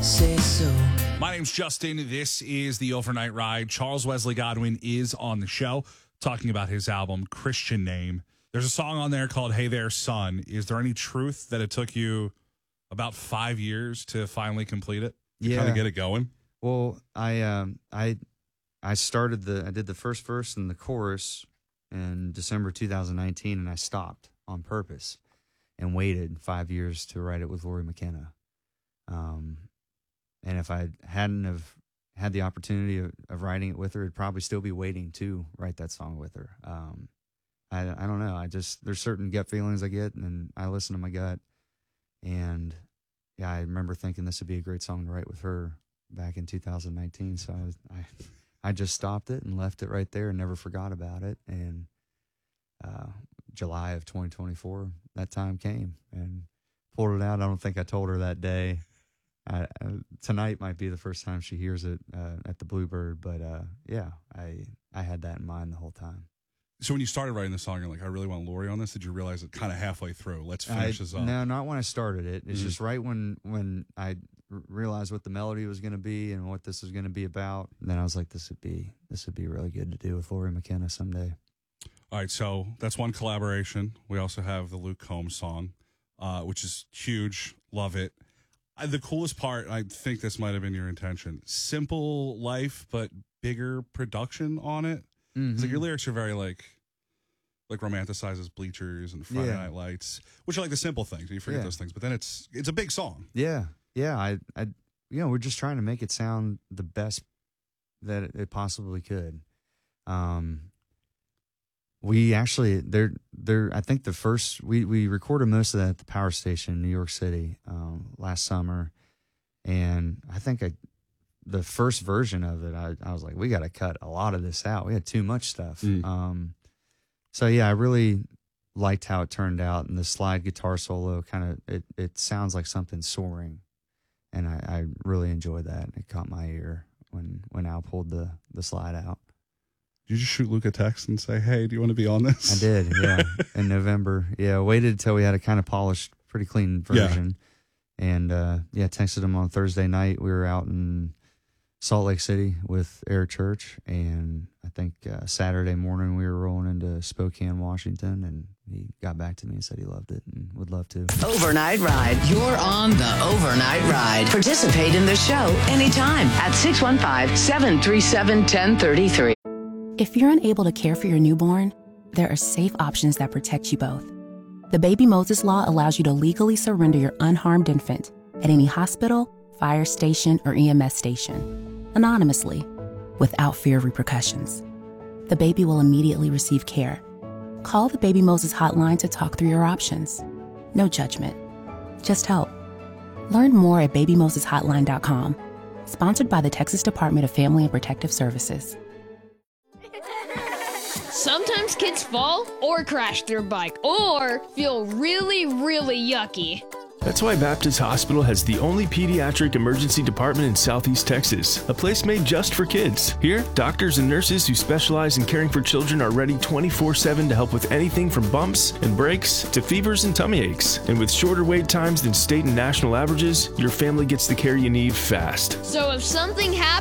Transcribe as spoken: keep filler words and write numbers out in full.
say so. My name's Justin. This is the Overnight Ride. Charles Wesley Godwin is on the show talking about his album, Christian Name. There's a song on there called Hey There, Son. Is there any truth that it took you about five years to finally complete it? To Yeah. kind of get it going? Well, I um I I started the I did the first verse and the chorus in December two thousand nineteen, and I stopped on purpose and waited five years to write it with Lori McKenna. Um, and if I hadn't have had the opportunity of, of writing it with her, I'd probably still be waiting to write that song with her. Um, I I don't know. I just there's certain gut feelings I get, and I listen to my gut. And yeah, I remember thinking this would be a great song to write with her back in two thousand nineteen. So I, was, I, I just stopped it and left it right there and never forgot about it. And uh, July of twenty twenty-four, that time came and pulled it out. I don't think I told her that day. I, uh, tonight might be the first time she hears it uh, at the Bluebird, but uh, yeah, I I had that in mind the whole time. So when you started writing the song, you're like, I really want Lori on this. Did you realize it kind of halfway through? Let's finish I, this up. No, not when I started it. It's Mhm. just right when when I r- realized what the melody was going to be and what this was going to be about. And then I was like, this would be this would be really good to do with Lori McKenna someday. All right, so that's one collaboration. We also have the Luke Combs song, uh, which is huge. Love it. I, the coolest part, I think this might have been your intention, simple life, but bigger production on it. Mm-hmm. Like your lyrics are very like, like romanticizes Bleachers and Friday Yeah. Night Lights, which are like the simple things. You forget Yeah. those things, but then it's it's a big song. Yeah, yeah. I, I, you know, we're just trying to make it sound the best that it, it possibly could. Um, we actually, they're, they're. I think the first we we recorded most of that at the Power Station in New York City um, last summer, and I think I, the first version of it, I, I was like, we got to cut a lot of this out. We had too much stuff. Mm. Um, so yeah, I really liked how it turned out, and the slide guitar solo kind of it, it sounds like something soaring, and I, I really enjoyed that. It caught my ear when when Al pulled the the slide out. Did you just shoot Luke a text and say, "Hey, do you want to be on this?" I did, yeah, in November. Yeah, waited until we had a kind of polished, pretty clean version, and uh, yeah, texted him on Thursday night. We were out in Salt Lake City with Air Church, and I think uh, Saturday morning we were rolling into Spokane, Washington, and he got back to me and said he loved it and would love to. Overnight Ride. You're on the Overnight Ride. Participate in the show anytime at six one five, seven three seven, one zero three three. If you're unable to care for your newborn, there are safe options that protect you both. The Baby Moses Law allows you to legally surrender your unharmed infant at any hospital, fire station, or E M S station, anonymously, without fear of repercussions. The baby will immediately receive care. Call the Baby Moses hotline to talk through your options. No judgment, just help. Learn more at baby moses hotline dot com. Sponsored by the Texas Department of Family and Protective Services. Sometimes kids fall or crash their bike or feel really, really yucky. That's why Baptist Hospital has the only pediatric emergency department in Southeast Texas, a place made just for kids. Here, doctors and nurses who specialize in caring for children are ready twenty-four seven to help with anything from bumps and breaks to fevers and tummy aches. And with shorter wait times than state and national averages, your family gets the care you need fast. So if something happens,